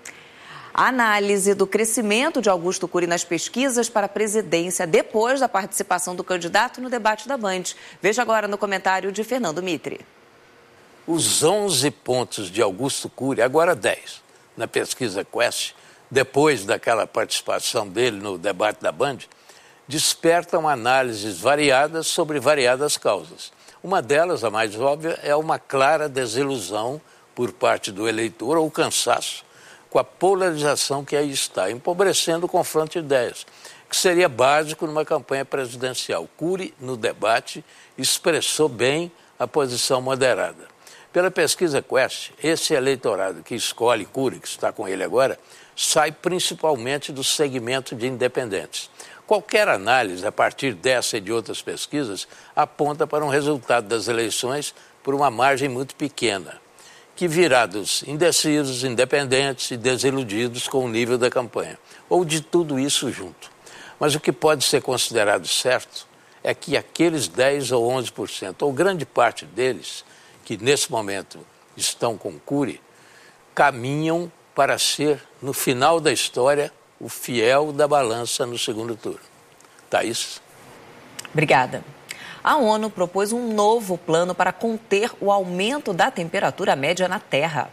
A análise do crescimento de Augusto Cury nas pesquisas para a presidência depois da participação do candidato no debate da Band. Veja agora no comentário de Fernando Mitre. Os 11 pontos de Augusto Cury, agora 10, na pesquisa Quest, depois daquela participação dele no debate da Band, despertam análises variadas sobre variadas causas. Uma delas, a mais óbvia, é uma clara desilusão por parte do eleitor ou cansaço com a polarização que aí está, empobrecendo o confronto de ideias, que seria básico numa campanha presidencial. Cury, no debate, expressou bem a posição moderada. Pela pesquisa Quest, esse eleitorado que escolhe Cury, que está com ele agora, sai principalmente do segmento de independentes. Qualquer análise, a partir dessa e de outras pesquisas, aponta para um resultado das eleições por uma margem muito pequena, que virá dos indecisos, independentes e desiludidos com o nível da campanha, ou de tudo isso junto. Mas o que pode ser considerado certo é que aqueles 10 ou 11%, ou grande parte deles, que nesse momento estão com Cury, caminham para ser, no final da história, o fiel da balança no segundo turno. Thaís. Obrigada. A ONU propôs um novo plano para conter o aumento da temperatura média na Terra.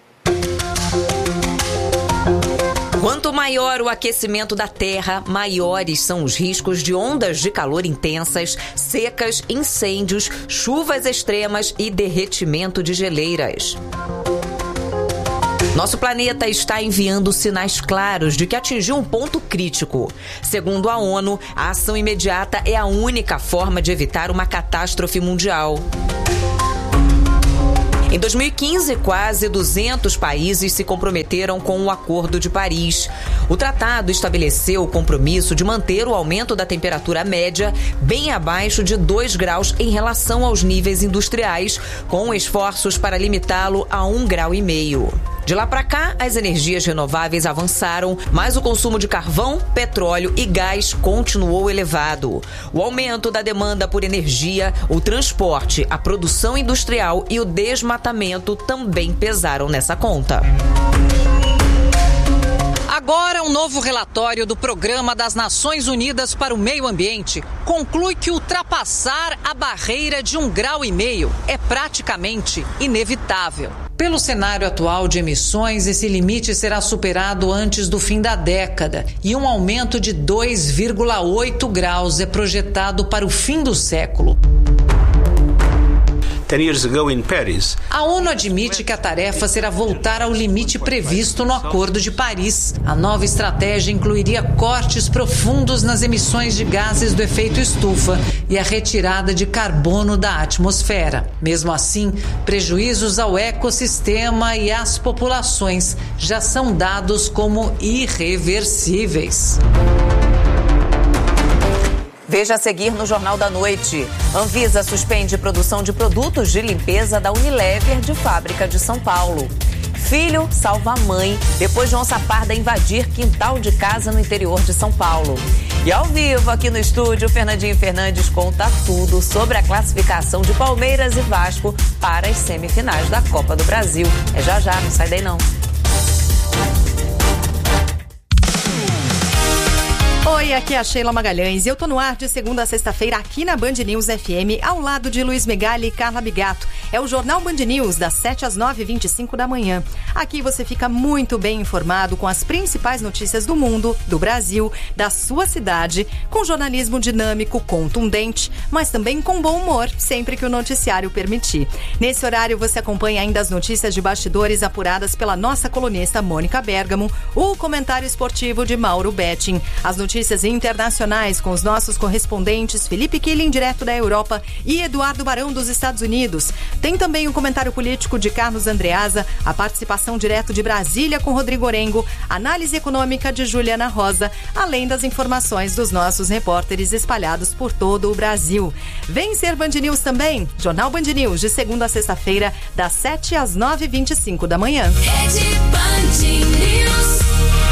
Quanto maior o aquecimento da Terra, maiores são os riscos de ondas de calor intensas, secas, incêndios, chuvas extremas e derretimento de geleiras. Nosso planeta está enviando sinais claros de que atingiu um ponto crítico. Segundo a ONU, a ação imediata é a única forma de evitar uma catástrofe mundial. Em 2015, quase 200 países se comprometeram com o Acordo de Paris. O tratado estabeleceu o compromisso de manter o aumento da temperatura média bem abaixo de 2 graus em relação aos níveis industriais, com esforços para limitá-lo a 1,5 graus. De lá para cá, as energias renováveis avançaram, mas o consumo de carvão, petróleo e gás continuou elevado. O aumento da demanda por energia, o transporte, a produção industrial e o desmatamento também pesaram nessa conta. Agora, um novo relatório do Programa das Nações Unidas para o Meio Ambiente conclui que ultrapassar a barreira de 1,5 graus é praticamente inevitável. Pelo cenário atual de emissões, esse limite será superado antes do fim da década e um aumento de 2,8 graus é projetado para o fim do século. 10 years ago in Paris. A ONU admite que a tarefa será voltar ao limite previsto no Acordo de Paris. A nova estratégia incluiria cortes profundos nas emissões de gases do efeito estufa e a retirada de carbono da atmosfera. Mesmo assim, prejuízos ao ecossistema e às populações já são dados como irreversíveis. Veja a seguir no Jornal da Noite. Anvisa suspende produção de produtos de limpeza da Unilever de fábrica de São Paulo. Filho salva a mãe depois de onça parda invadir quintal de casa no interior de São Paulo. E ao vivo aqui no estúdio, Fernandinho Fernandes conta tudo sobre a classificação de Palmeiras e Vasco para as semifinais da Copa do Brasil. É já, não sai daí não. Oi, aqui é a Sheila Magalhães e eu tô no ar de segunda a sexta-feira aqui na Band News FM, ao lado de Luiz Megali e Carla Bigato. É o Jornal Band News, das 7 às 9h25 da manhã. Aqui você fica muito bem informado com as principais notícias do mundo, do Brasil, da sua cidade, com jornalismo dinâmico, contundente, mas também com bom humor, sempre que o noticiário permitir. Nesse horário você acompanha ainda as notícias de bastidores apuradas pela nossa colunista Mônica Bergamo, o comentário esportivo de Mauro Betting, as notícias internacionais com os nossos correspondentes Felipe Killing, direto da Europa, e Eduardo Barão, dos Estados Unidos. Tem também o comentário político de Carlos Andreasa, a participação direto de Brasília com Rodrigo Orengo, análise econômica de Juliana Rosa, além das informações dos nossos repórteres espalhados por todo o Brasil. Vem ser Band News também, Jornal Band News, de segunda a sexta-feira, das 7 às 9h25 da manhã. Rede Band News.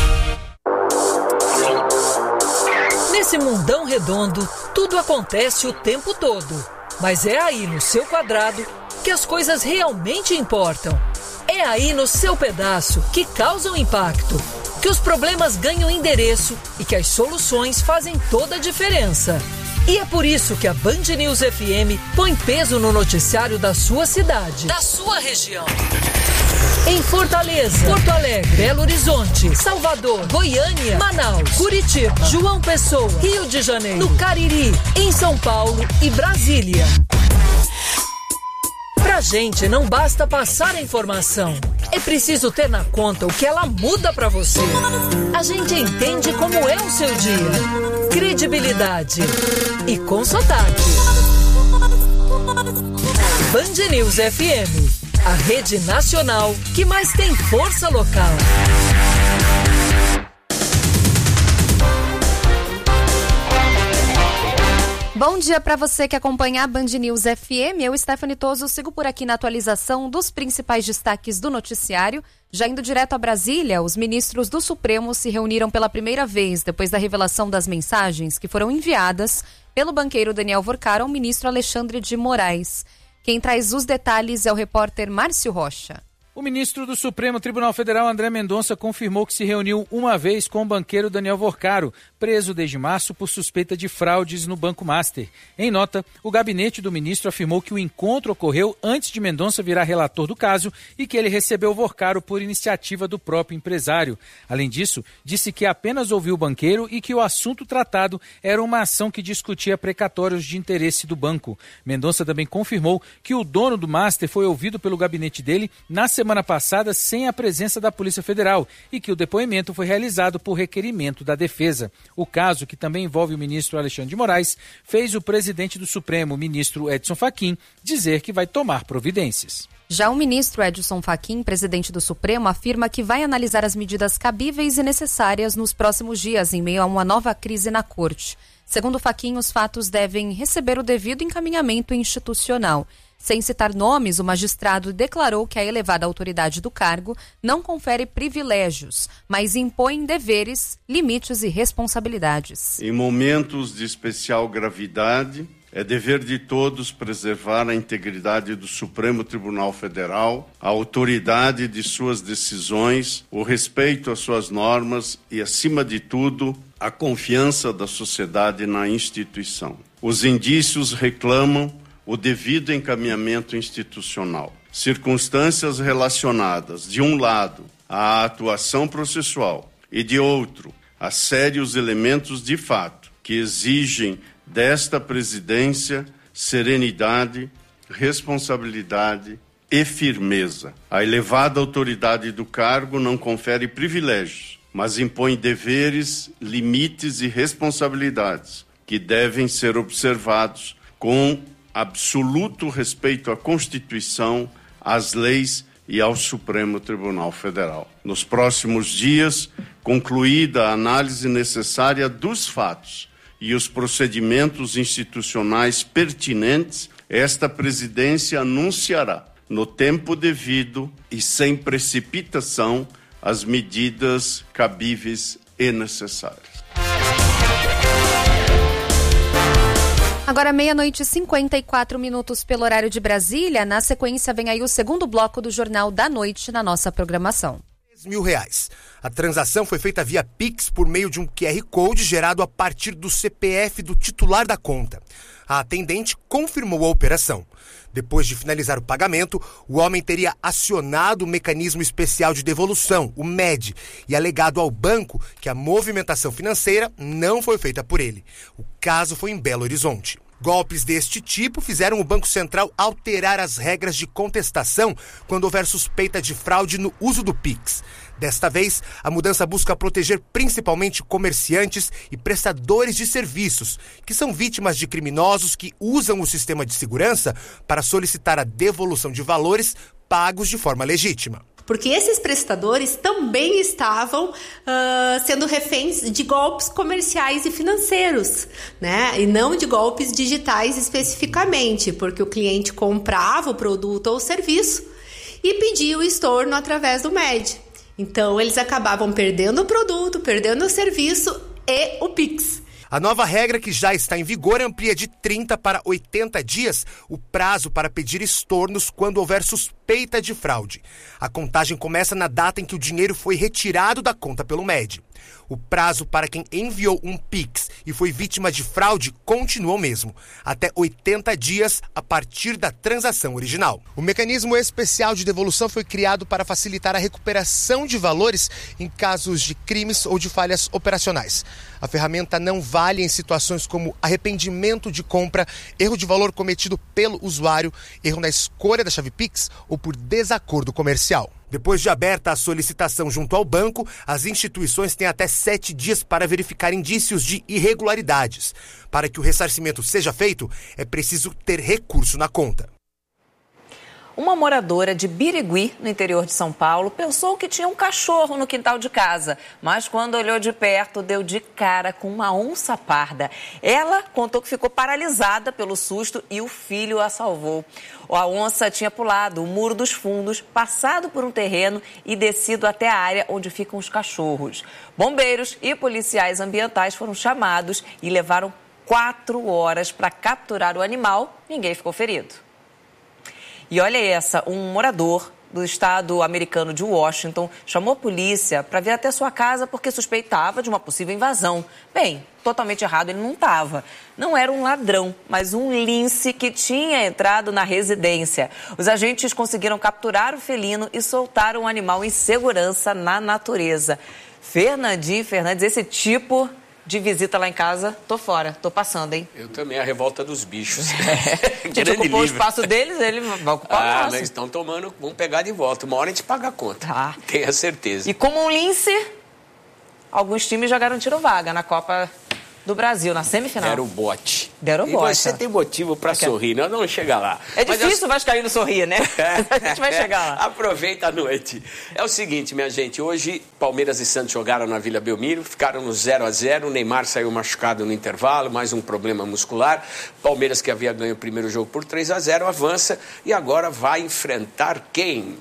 Nesse mundão redondo, tudo acontece o tempo todo. Mas é aí no seu quadrado que as coisas realmente importam. É aí no seu pedaço que causam impacto, que os problemas ganham endereço e que as soluções fazem toda a diferença. E é por isso que a Band News FM põe peso no noticiário da sua cidade, da sua região. Em Fortaleza, Porto Alegre, Belo Horizonte, Salvador, Goiânia, Manaus, Curitiba, João Pessoa, Rio de Janeiro, no Cariri, em São Paulo e Brasília. Pra gente não basta passar a informação, é preciso ter na conta o que ela muda pra você. A gente entende como é o seu dia. Credibilidade e com sotaque. Band News FM. A rede nacional que mais tem força local. Bom dia para você que acompanha a Band News FM. Eu, Stephanie Toso, sigo por aqui na atualização dos principais destaques do noticiário. Já indo direto a Brasília, os ministros do Supremo se reuniram pela primeira vez depois da revelação das mensagens que foram enviadas pelo banqueiro Daniel Vorcar ao ministro Alexandre de Moraes. Quem traz os detalhes é o repórter Márcio Rocha. O ministro do Supremo Tribunal Federal, André Mendonça, confirmou que se reuniu uma vez com o banqueiro Daniel Vorcaro, preso desde março por suspeita de fraudes no Banco Master. Em nota, o gabinete do ministro afirmou que o encontro ocorreu antes de Mendonça virar relator do caso e que ele recebeu Vorcaro por iniciativa do próprio empresário. Além disso, disse que apenas ouviu o banqueiro e que o assunto tratado era uma ação que discutia precatórios de interesse do banco. Mendonça também confirmou que o dono do Master foi ouvido pelo gabinete dele na semana passada sem a presença da Polícia Federal e que o depoimento foi realizado por requerimento da defesa. O caso, que também envolve o ministro Alexandre de Moraes, fez o presidente do Supremo, ministro Edson Fachin, dizer que vai tomar providências. Já o ministro Edson Fachin, presidente do Supremo, afirma que vai analisar as medidas cabíveis e necessárias nos próximos dias, em meio a uma nova crise na Corte. Segundo Fachin, os fatos devem receber o devido encaminhamento institucional. Sem citar nomes, o magistrado declarou que a elevada autoridade do cargo não confere privilégios, mas impõe deveres, limites e responsabilidades. Em momentos de especial gravidade, é dever de todos preservar a integridade do Supremo Tribunal Federal, a autoridade de suas decisões, o respeito às suas normas e, acima de tudo, a confiança da sociedade na instituição. Os indícios reclamam o devido encaminhamento institucional. Circunstâncias relacionadas, de um lado, à atuação processual e, de outro, a sérios elementos de fato que exigem desta presidência serenidade, responsabilidade e firmeza. A elevada autoridade do cargo não confere privilégios, mas impõe deveres, limites e responsabilidades que devem ser observados com absoluto respeito à Constituição, às leis e ao Supremo Tribunal Federal. Nos próximos dias, concluída a análise necessária dos fatos e os procedimentos institucionais pertinentes, esta presidência anunciará, no tempo devido e sem precipitação, as medidas cabíveis e necessárias. Agora 00:54 pelo horário de Brasília. Na sequência vem aí o segundo bloco do Jornal da Noite na nossa programação. R$3.000. A transação foi feita via Pix por meio de um QR Code gerado a partir do CPF do titular da conta. A atendente confirmou a operação. Depois de finalizar o pagamento, o homem teria acionado o mecanismo especial de devolução, o MED, e alegado ao banco que a movimentação financeira não foi feita por ele. O caso foi em Belo Horizonte. Golpes deste tipo fizeram o Banco Central alterar as regras de contestação quando houver suspeita de fraude no uso do Pix. Desta vez, a mudança busca proteger principalmente comerciantes e prestadores de serviços, que são vítimas de criminosos que usam o sistema de segurança para solicitar a devolução de valores pagos de forma legítima. Porque esses prestadores também estavam sendo reféns de golpes comerciais e financeiros, né? E não de golpes digitais especificamente, porque o cliente comprava o produto ou o serviço e pedia o estorno através do MED. Então, eles acabavam perdendo o produto, perdendo o serviço e o Pix. A nova regra, que já está em vigor, amplia de 30 para 80 dias o prazo para pedir estornos quando houver suspeita de fraude. A contagem começa na data em que o dinheiro foi retirado da conta pelo MED. O prazo para quem enviou um Pix e foi vítima de fraude continua o mesmo, até 80 dias a partir da transação original. O mecanismo especial de devolução foi criado para facilitar a recuperação de valores em casos de crimes ou de falhas operacionais. A ferramenta não vale em situações como arrependimento de compra, erro de valor cometido pelo usuário, erro na escolha da chave Pix ou por desacordo comercial. Depois de aberta a solicitação junto ao banco, as instituições têm até 7 dias para verificar indícios de irregularidades. Para que o ressarcimento seja feito, é preciso ter recurso na conta. Uma moradora de Birigui, no interior de São Paulo, pensou que tinha um cachorro no quintal de casa, mas quando olhou de perto, deu de cara com uma onça parda. Ela contou que ficou paralisada pelo susto e o filho a salvou. A onça tinha pulado o muro dos fundos, passado por um terreno e descido até a área onde ficam os cachorros. Bombeiros e policiais ambientais foram chamados e levaram 4 horas para capturar o animal. Ninguém ficou ferido. E olha essa, um morador do estado americano de Washington chamou a polícia para vir até sua casa porque suspeitava de uma possível invasão. Bem, totalmente errado ele não estava. Não era um ladrão, mas um lince que tinha entrado na residência. Os agentes conseguiram capturar o felino e soltaram o animal em segurança na natureza. Fernandes, esse tipo de visita lá em casa, tô fora, tô passando, hein? Eu também, a revolta dos bichos. A gente ocupou o espaço deles, ele vai ocupar o nosso. Eles estão tomando, vão pegar de volta. Uma hora a gente paga a conta, tenha certeza. E como um lince, alguns times já garantiram vaga na Copa do Brasil, na semifinal. Deram o bote. Deram o e bote. Você tem motivo para sorrir, nós vamos chegar lá. É difícil o vascaíno sorrir, né? A gente vai chegar lá. Aproveita a noite. É o seguinte, minha gente, hoje Palmeiras e Santos jogaram na Vila Belmiro, ficaram no 0-0, o Neymar saiu machucado no intervalo, mais um problema muscular. Palmeiras, que havia ganho o primeiro jogo por 3-0, avança e agora vai enfrentar quem?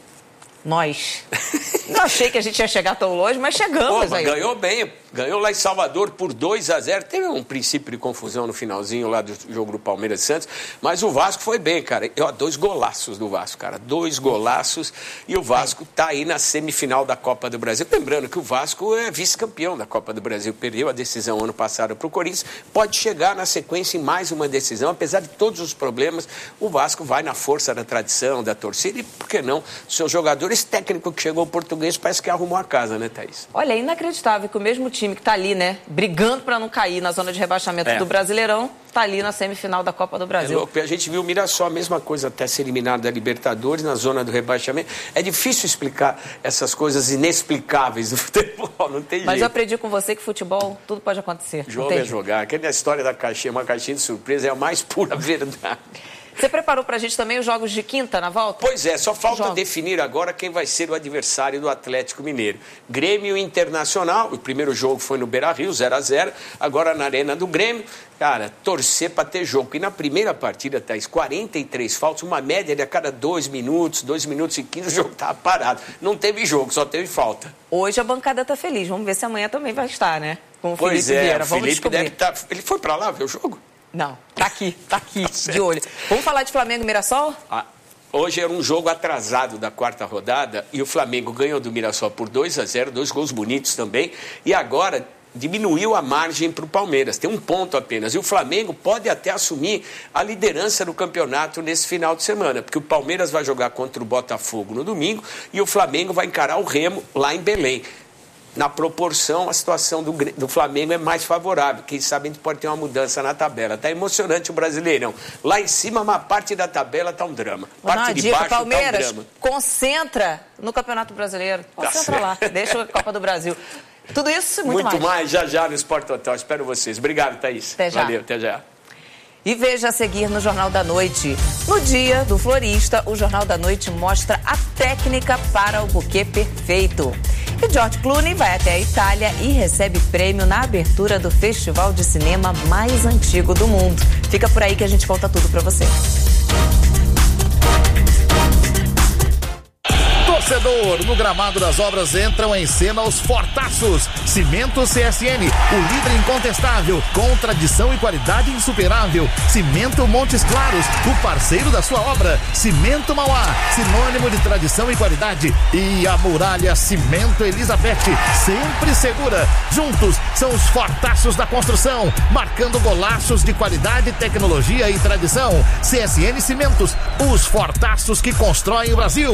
Nós. Não achei que a gente ia chegar tão longe, mas chegamos aí. Ganhou bem, ganhou lá em Salvador por 2-0. Teve um princípio de confusão no finalzinho lá do jogo do Palmeiras e Santos, mas o Vasco foi bem, cara. 2 golaços do Vasco, cara. 2 golaços e o Vasco tá aí na semifinal da Copa do Brasil. Lembrando que o Vasco é vice-campeão da Copa do Brasil. Perdeu a decisão ano passado para o Corinthians. Pode chegar na sequência em mais uma decisão. Apesar de todos os problemas, o Vasco vai na força da tradição, da torcida e, por que não, seus jogadores. Esse técnico que chegou ao português parece que arrumou a casa, né, Thaís? Olha, é inacreditável que o mesmo time que está ali, né, brigando para não cair na zona de rebaixamento do Brasileirão, está ali na semifinal da Copa do Brasil. É louco, a gente viu o Mirassol, a mesma coisa, até ser eliminado da Libertadores, na zona do rebaixamento. É difícil explicar essas coisas inexplicáveis do futebol, não tem jeito. Mas eu aprendi com você que futebol, tudo pode acontecer. Jogo é jogar. Aquela história da caixinha, uma caixinha de surpresa, é a mais pura verdade. Você preparou pra gente também os jogos de quinta na volta? Pois é, só falta definir agora quem vai ser o adversário do Atlético Mineiro. Grêmio Internacional, o primeiro jogo foi no Beira-Rio, 0-0, agora na Arena do Grêmio. Cara, torcer para ter jogo. E na primeira partida, Thaís, 43 faltas, uma média de a cada 2 minutos, 2 minutos e 15, o jogo estava parado. Não teve jogo, só teve falta. Hoje a bancada tá feliz, vamos ver se amanhã também vai estar, né? Com o Felipe Vieira, vamos descobrir. Deve estar... Ele foi para lá ver o jogo? Não, tá aqui, de olho. Vamos falar de Flamengo e Mirassol? Hoje era um jogo atrasado da 4ª rodada e o Flamengo ganhou do Mirassol por 2-0, 2 gols bonitos também, e agora diminuiu a margem para o Palmeiras, tem 1 ponto apenas, e o Flamengo pode até assumir a liderança do campeonato nesse final de semana, porque o Palmeiras vai jogar contra o Botafogo no domingo e o Flamengo vai encarar o Remo lá em Belém. Na proporção, a situação do Flamengo é mais favorável. Quem sabe a gente pode ter uma mudança na tabela. Está emocionante o Brasileirão. Lá em cima, uma parte da tabela está um drama. Parte de baixo está um drama. Concentra no Campeonato Brasileiro. Concentra lá. Deixa a Copa do Brasil. Tudo isso e muito mais. Já no Sport Total. Espero vocês. Obrigado, Thaís. Até já. Valeu, até já. E veja a seguir no Jornal da Noite. No dia do florista, o Jornal da Noite mostra a técnica para o buquê perfeito. E George Clooney vai até a Itália e recebe prêmio na abertura do festival de cinema mais antigo do mundo. Fica por aí que a gente conta tudo para você. Torcedor, no gramado das obras entram em cena os fortaços. Cimento CSN, o líder incontestável, com tradição e qualidade insuperável. Cimento Montes Claros, o parceiro da sua obra. Cimento Mauá, sinônimo de tradição e qualidade. E a Muralha Cimento Elizabeth, sempre segura. Juntos, são os fortaços da construção, marcando golaços de qualidade, tecnologia e tradição. CSN Cimentos, os fortaços que constroem o Brasil.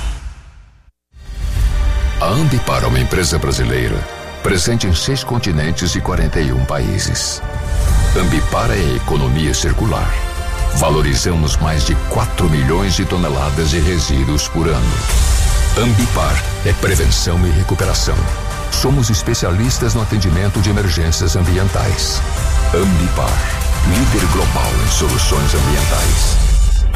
A Ambipar é uma empresa brasileira, presente em 6 continentes e 41 países. Ambipar é economia circular. Valorizamos mais de 4 milhões de toneladas de resíduos por ano. Ambipar é prevenção e recuperação. Somos especialistas no atendimento de emergências ambientais. Ambipar, líder global em soluções ambientais.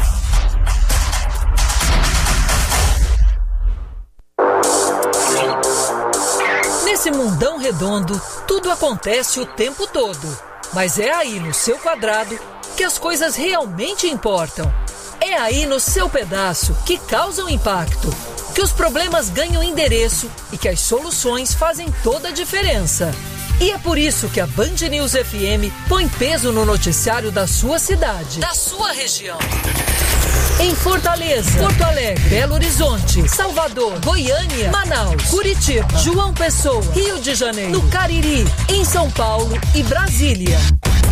Nesse mundão redondo, tudo acontece o tempo todo. Mas é aí no seu quadrado que as coisas realmente importam. É aí no seu pedaço que causam impacto, que os problemas ganham endereço e que as soluções fazem toda a diferença. E é por isso que a Band News FM põe peso no noticiário da sua cidade, da sua região. Em Fortaleza, Porto Alegre, Belo Horizonte, Salvador, Goiânia, Manaus, Curitiba, João Pessoa, Rio de Janeiro, no Cariri, em São Paulo e Brasília.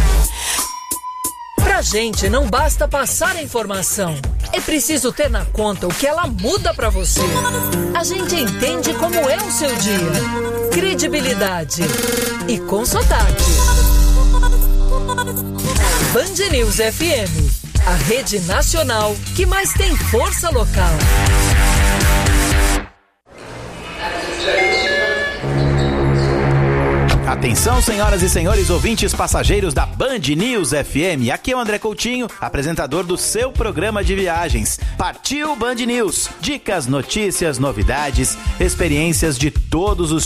Pra gente não basta passar a informação, é preciso ter na conta o que ela muda pra você. A gente entende como é o seu dia. Credibilidade e com sotaque. Band News FM, a rede nacional que mais tem força local. Atenção, senhoras e senhores ouvintes passageiros da Band News FM. Aqui é o André Coutinho, apresentador do seu programa de viagens. Partiu Band News. Dicas, notícias, novidades, experiências de todos os